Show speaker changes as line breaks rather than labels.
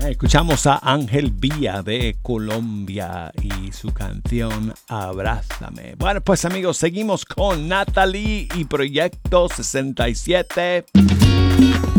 Escuchamos a Ángel Villa de Colombia y su canción Abrázame. Bueno, pues amigos, seguimos con Natalie y Proyecto 67.